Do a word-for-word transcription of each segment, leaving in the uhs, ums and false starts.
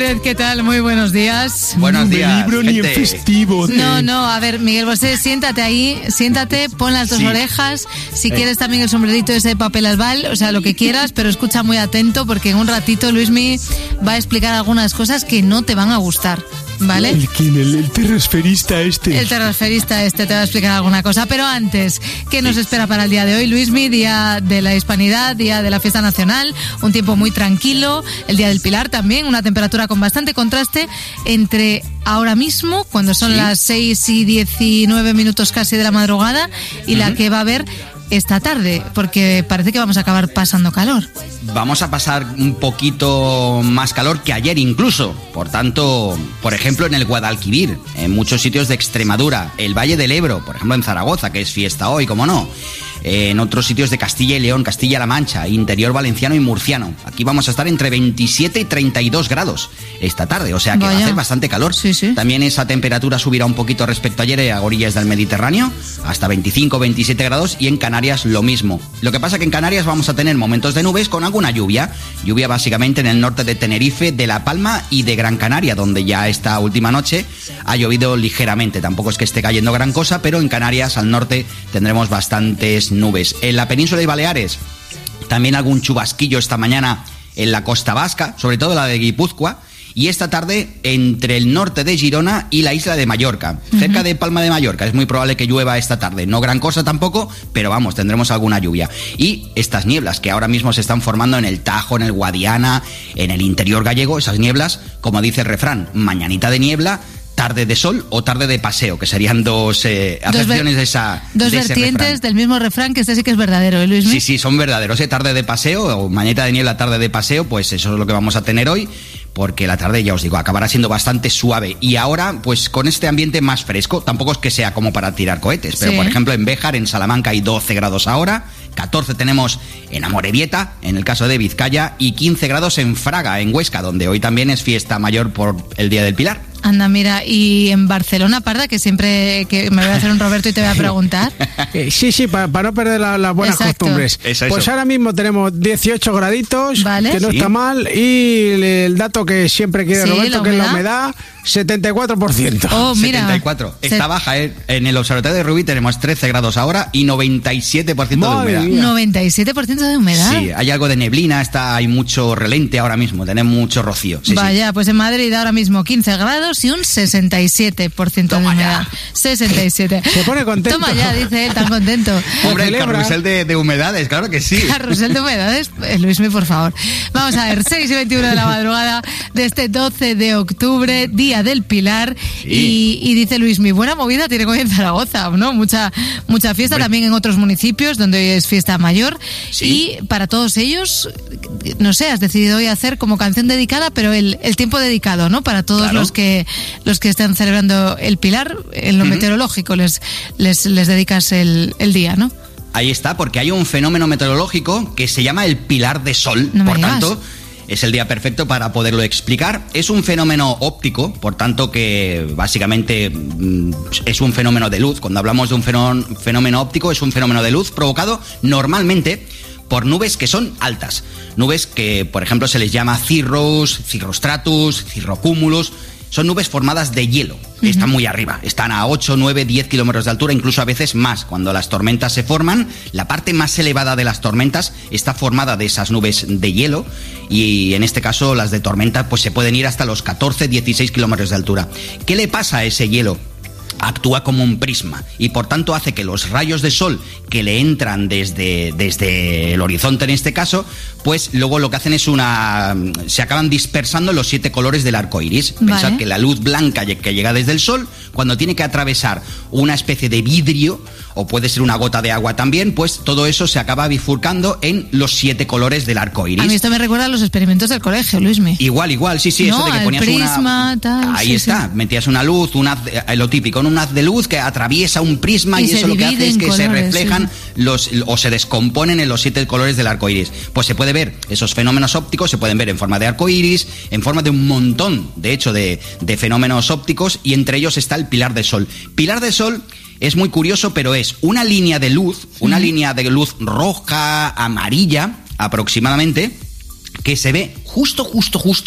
¿Qué tal? Muy buenos días. Buenos días. No me libro ni en festivo. De... No, no, a ver, Miguel Bosé, siéntate ahí, siéntate, pon las dos sí. orejas. Si eh. quieres también el sombrerito ese de papel albal, o sea, lo que quieras, pero escucha muy atento porque en un ratito Luismi va a explicar algunas cosas que no te van a gustar. ¿Vale? ¿El quién? El, el terrasferista este. El terrasferista este te va a explicar alguna cosa. Pero antes, ¿qué nos espera para el día de hoy, Luismi? Día de la Hispanidad, día de la fiesta nacional, un tiempo muy tranquilo, el día del Pilar también, una temperatura con bastante contraste entre ahora mismo, cuando son ¿Sí? las seis y diecinueve minutos casi de la madrugada, y uh-huh. la que va a haber esta tarde, porque parece que vamos a acabar pasando calor. Vamos a pasar un poquito más calor que ayer incluso. Por tanto, por ejemplo, en el Guadalquivir, en muchos sitios de Extremadura, el Valle del Ebro, por ejemplo en Zaragoza, que es fiesta hoy, como no. En otros sitios de Castilla y León, Castilla-La Mancha, interior valenciano y murciano. Aquí vamos a estar entre veintisiete y treinta y dos grados esta tarde, o sea que Vaya. va a hacer bastante calor. Sí, sí. También esa temperatura subirá un poquito respecto a ayer a orillas del Mediterráneo, hasta veinticinco, veintisiete grados, y en Canarias lo mismo. Lo que pasa que en Canarias vamos a tener momentos de nubes con alguna lluvia. Lluvia básicamente en el norte de Tenerife, de La Palma y de Gran Canaria, donde ya esta última noche ha llovido ligeramente. Tampoco es que esté cayendo gran cosa, pero en Canarias al norte tendremos bastantes nubes. En la península de Baleares también algún chubasquillo esta mañana en la costa vasca, sobre todo la de Guipúzcoa, y esta tarde entre el norte de Girona y la isla de Mallorca, uh-huh. cerca de Palma de Mallorca. Es muy probable que llueva esta tarde, no gran cosa tampoco, pero vamos, tendremos alguna lluvia. Y estas nieblas que ahora mismo se están formando en el Tajo, en el Guadiana, en el interior gallego, esas nieblas, como dice el refrán, mañanita de niebla, tarde de sol o tarde de paseo, que serían dos eh, acepciones de esa Dos de vertientes refrán. Del mismo refrán, que este sí que es verdadero, ¿eh, Luismi? Sí, sí, son verdaderos, ¿eh? Tarde de paseo o mañanita de niebla, tarde de paseo, pues eso es lo que vamos a tener hoy, porque la tarde, ya os digo, acabará siendo bastante suave. Y ahora, pues con este ambiente más fresco, tampoco es que sea como para tirar cohetes, pero sí. por ejemplo en Béjar, en Salamanca hay doce grados ahora, catorce tenemos en Amorebieta, en el caso de Vizcaya, y quince grados en Fraga, en Huesca, donde hoy también es fiesta mayor por el Día del Pilar. Anda, mira, y en Barcelona, Parda, que siempre que me voy a hacer un Roberto y te voy a preguntar. Eh, sí, sí, para, para no perder la, las buenas Exacto. costumbres. Eso, pues eso. ahora mismo tenemos dieciocho graditos, ¿Vale? que no sí. está mal, y el, el dato que siempre quiere sí, Roberto, que es la humedad, setenta y cuatro por ciento. Oh, mira. setenta y cuatro. Está Se... baja, ¿eh? En el Observatorio de Rubí tenemos trece grados ahora y noventa y siete por ciento Madre de humedad. mía. noventa y siete por ciento de humedad. Sí, hay algo de neblina, está, hay mucho relente ahora mismo, tenemos mucho rocío. Sí, Vaya, sí. pues en Madrid ahora mismo quince grados y un sesenta y siete por ciento de humedad. sesenta y siete. Se pone contento. Toma ya, dice él, tan contento. Hombre, el carrusel de, de humedades, claro que sí. Carrusel de humedades, Luismi, por favor. Vamos a ver, seis y veintiuno de la madrugada de este doce de octubre, Día del Pilar. Sí. Y, y dice Luismi, buena movida tiene hoy en Zaragoza, ¿no? Mucha, mucha fiesta, Hombre. también en otros municipios donde hoy es fiesta mayor. Sí. Y para todos ellos, no sé, has decidido hoy hacer como canción dedicada, pero el, el tiempo dedicado, ¿no? Para todos claro. los que los que están celebrando el Pilar, en lo uh-huh. meteorológico les, les, les dedicas el, el día, ¿no? Ahí está, porque hay un fenómeno meteorológico que se llama el Pilar de Sol, no por digas. tanto... Es el día perfecto para poderlo explicar. Es un fenómeno óptico, por tanto que básicamente es un fenómeno de luz. Cuando hablamos de un fenómeno óptico, es un fenómeno de luz provocado normalmente por nubes que son altas. Nubes que, por ejemplo, se les llama cirrus, cirrostratus, cirrocúmulos. Son nubes formadas de hielo, uh-huh. están muy arriba, están a ocho, nueve, diez kilómetros de altura, incluso a veces más. Cuando las tormentas se forman, la parte más elevada de las tormentas está formada de esas nubes de hielo, y en este caso las de tormenta pues se pueden ir hasta los catorce, dieciséis kilómetros de altura. ¿Qué le pasa a ese hielo? Actúa como un prisma y por tanto hace que los rayos de sol que le entran desde, desde el horizonte en este caso, pues luego lo que hacen es una... se acaban dispersando los siete colores del arco iris. Vale. Pensad que la luz blanca que llega desde el sol, cuando tiene que atravesar una especie de vidrio, o puede ser una gota de agua también, pues todo eso se acaba bifurcando en los siete colores del arco iris. A mí esto me recuerda a los experimentos del colegio, Luismi. Igual, igual, sí, sí, no, eso de que el ponías prisma, una... Tal, Ahí sí, está, sí. metías una luz, un haz, lo típico, un haz de luz que atraviesa un prisma y, y eso lo que hace es que colores, se reflejan sí. los o se descomponen en los siete colores del arco iris. Pues se puede ver, esos fenómenos ópticos se pueden ver en forma de arco iris, en forma de un montón, de hecho, de, de fenómenos ópticos, y entre ellos está el Pilar de Sol. Pilar de Sol es muy curioso, pero es una línea de luz, una mm. línea de luz roja, amarilla, aproximadamente, que se ve justo, justo, justo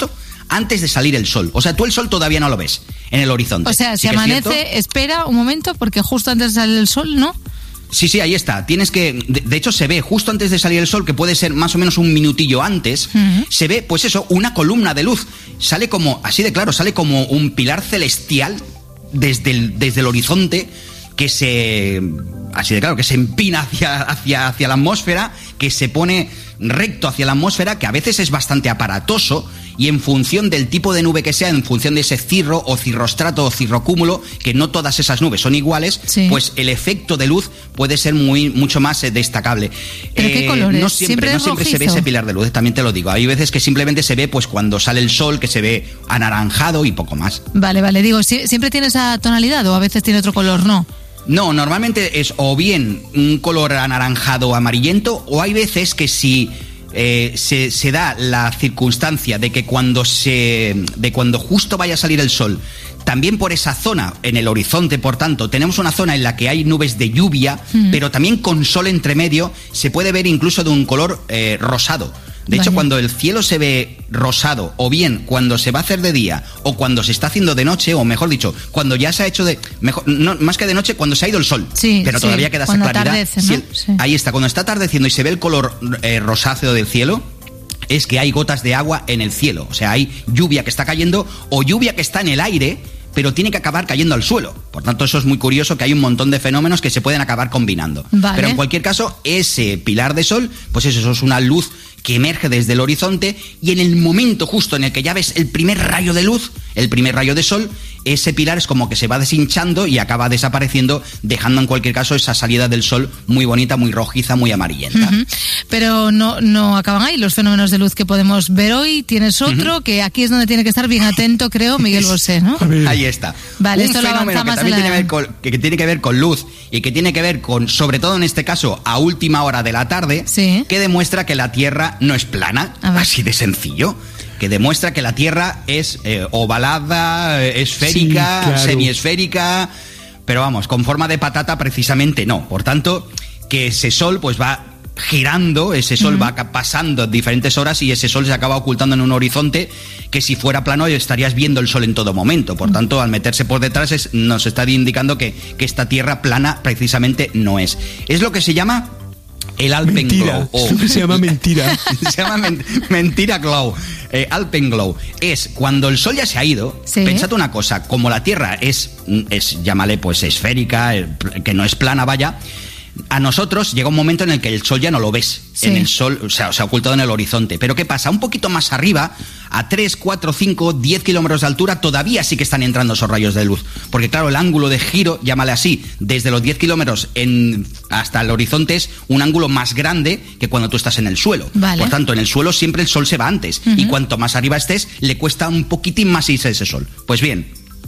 antes de salir el sol. O sea, tú el sol todavía no lo ves en el horizonte. O sea, sí si amanece, espera un momento, porque justo antes de salir el sol, ¿no? Sí, sí, ahí está. Tienes que, de, de hecho se ve justo antes de salir el sol, que puede ser más o menos un minutillo antes, uh-huh. se ve, pues eso, una columna de luz. Sale como, así de claro, sale como un pilar celestial desde el, desde el horizonte, que se, así de claro, que se empina hacia, hacia, hacia la atmósfera, que se pone recto hacia la atmósfera, que a veces es bastante aparatoso, y en función del tipo de nube que sea, en función de ese cirro o cirrostrato o cirrocúmulo, que no todas esas nubes son iguales, sí. pues el efecto de luz puede ser muy mucho más eh, destacable. ¿Pero eh, qué colores? No siempre, ¿Siempre no siempre se ve ese pilar de luz, también te lo digo. Hay veces que simplemente se ve pues cuando sale el sol, que se ve anaranjado y poco más. Vale, vale, digo, ¿siempre tiene esa tonalidad o a veces tiene otro color? No. No, normalmente es o bien un color anaranjado o amarillento, o hay veces que si eh, se, se da la circunstancia de que cuando se, de cuando justo vaya a salir el sol, también por esa zona, en el horizonte, por tanto, tenemos una zona en la que hay nubes de lluvia, mm. pero también con sol entre medio, se puede ver incluso de un color eh, rosado. De hecho, Vaya. cuando el cielo se ve rosado, o bien cuando se va a hacer de día, o cuando se está haciendo de noche, o mejor dicho, cuando ya se ha hecho de... mejor no, más que de noche, cuando se ha ido el sol. Sí, pero sí, todavía queda esa claridad. Atardece, ¿no? Si el, sí. Ahí está, cuando está atardeciendo y se ve el color eh, rosáceo del cielo, es que hay gotas de agua en el cielo. O sea, hay lluvia que está cayendo, o lluvia que está en el aire, pero tiene que acabar cayendo al suelo. Por tanto, eso es muy curioso, que hay un montón de fenómenos que se pueden acabar combinando. Vale. Pero en cualquier caso, ese pilar de sol, pues eso, eso es una luz que emerge desde el horizonte, y en el momento justo en el que ya ves el primer rayo de luz, el primer rayo de sol, ese pilar es como que se va deshinchando y acaba desapareciendo, dejando en cualquier caso esa salida del sol muy bonita, muy rojiza, muy amarillenta. Uh-huh. Pero no, no acaban ahí los fenómenos de luz que podemos ver hoy. Tienes otro, uh-huh. que aquí es donde tiene que estar bien atento, creo, Miguel Bosé, ¿no? Ahí está. Vale, un esto fenómeno lo que también la... tiene que, ver con, que tiene que ver con luz y que tiene que ver con, sobre todo en este caso, a última hora de la tarde, sí. que demuestra que la Tierra no es plana, así de sencillo. Que demuestra que la Tierra es eh, ovalada, esférica, sí, claro. semiesférica, pero vamos, con forma de patata precisamente no. Por tanto, que ese sol pues va girando, ese sol uh-huh. va pasando diferentes horas y ese sol se acaba ocultando en un horizonte que si fuera plano estarías viendo el sol en todo momento. Por tanto, al meterse por detrás es, nos está indicando que, que esta Tierra plana precisamente no es. Es lo que se llama... el Alpenglow. Oh. Se llama mentira. Se llama men- mentira glow. Eh, Alpenglow. Es cuando el sol ya se ha ido. ¿Sí? Pensad una cosa, como la Tierra es, es llámale pues esférica, que no es plana, vaya. A nosotros llega un momento en el que el sol ya no lo ves. Sí. En el sol, o sea, se ha ocultado en el horizonte. Pero ¿qué pasa? Un poquito más arriba, a tres, cuatro, cinco, diez kilómetros de altura, todavía sí que están entrando esos rayos de luz. Porque claro, el ángulo de giro, llámale así, desde los diez kilómetros en, hasta el horizonte es un ángulo más grande que cuando tú estás en el suelo. Vale. Por tanto, en el suelo siempre el sol se va antes. Uh-huh. Y cuanto más arriba estés, le cuesta un poquitín más irse ese sol. Pues bien...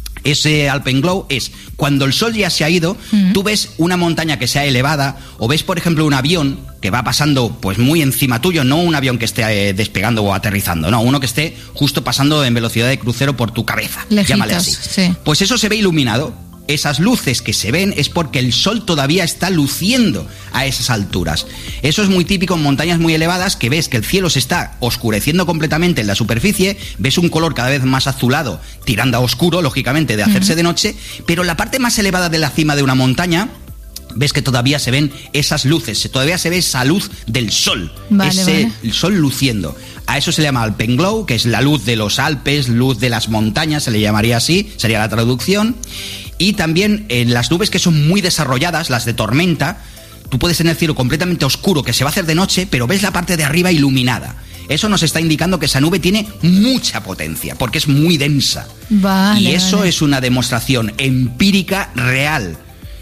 ese Alpenglow es cuando el sol ya se ha ido, uh-huh. tú ves una montaña que sea elevada, o ves, por ejemplo, un avión que va pasando pues muy encima tuyo, no un avión que esté eh, despegando o aterrizando, no, uno que esté justo pasando en velocidad de crucero por tu cabeza, lejitos, llámale así. Sí. Pues eso se ve iluminado. Esas luces que se ven es porque el sol todavía está luciendo a esas alturas. Eso es muy típico en montañas muy elevadas, que ves que el cielo se está oscureciendo completamente en la superficie, ves un color cada vez más azulado, tirando a oscuro, lógicamente, de hacerse uh-huh. de noche, pero en la parte más elevada de la cima de una montaña, ves que todavía se ven esas luces, todavía se ve esa luz del sol, vale, ese vale. el sol luciendo. A eso se le llama Alpenglow, que es la luz de los Alpes, luz de las montañas, se le llamaría así, sería la traducción. Y también en las nubes que son muy desarrolladas, las de tormenta, tú puedes tener el cielo completamente oscuro, que se va a hacer de noche, pero ves la parte de arriba iluminada. Eso nos está indicando que esa nube tiene mucha potencia, porque es muy densa. Vale, y eso vale. es una demostración empírica, real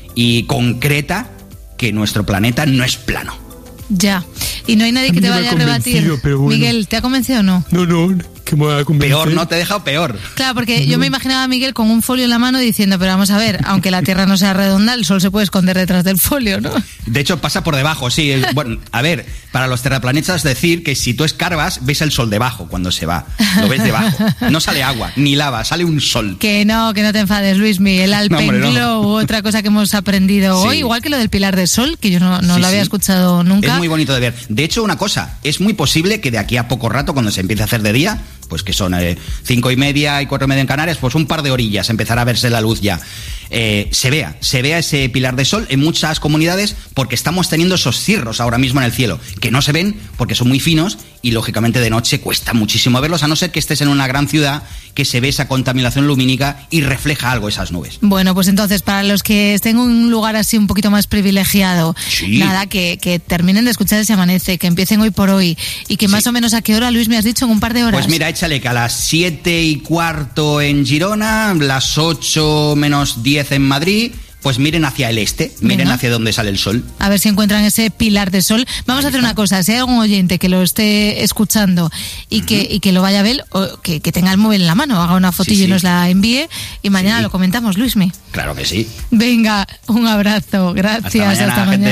y concreta que nuestro planeta no es plano. Ya. Y no hay nadie que te vaya a rebatir. Bueno. Miguel, ¿te ha convencido o no? No, no, que me va a convencer. Peor, no te he dejado peor. Claro, porque yo me imaginaba a Miguel con un folio en la mano diciendo, pero vamos a ver, aunque la Tierra no sea redonda, el Sol se puede esconder detrás del folio, ¿no? De hecho, pasa por debajo, sí. Bueno, a ver, para los terraplanistas decir que si tú escarbas, ves el Sol debajo cuando se va. Lo ves debajo. No sale agua, ni lava, sale un sol. Que no, que no te enfades, Luismi. El Alpenglow, no, no. otra cosa que hemos aprendido sí. hoy, igual que lo del Pilar de Sol, que yo no, no sí, lo había sí. escuchado nunca. Es muy bonito de ver. De hecho, una cosa, es muy posible que de aquí a poco rato, cuando se empiece a hacer de día, pues que son eh, cinco y media y cuatro y media en Canarias, pues un par de orillas empezará a verse la luz ya. Eh, se vea, se vea ese pilar de sol en muchas comunidades porque estamos teniendo esos cirros ahora mismo en el cielo, que no se ven porque son muy finos y lógicamente de noche cuesta muchísimo verlos, a no ser que estés en una gran ciudad que se ve esa contaminación lumínica y refleja algo esas nubes. Bueno, pues entonces, para los que estén en un lugar así un poquito más privilegiado, sí. nada, que, que terminen de escuchar ese amanece, que empiecen hoy por hoy y que más sí. o menos a qué hora, Luis, me has dicho, en un par de horas. Pues mira, échale que a las siete y cuarto en Girona, las ocho menos diez en Madrid, pues miren hacia el este, miren Venga. hacia donde sale el sol. A ver si encuentran ese pilar de sol. Vamos Ahí a hacer está. una cosa, si hay algún oyente que lo esté escuchando y, uh-huh. que, y que lo vaya a ver, o que, que tenga el móvil en la mano, haga una fotillo sí, sí. y nos la envíe y mañana sí. lo comentamos, Luismi. Claro que sí. Venga, un abrazo, gracias. Hasta mañana, hasta mañana.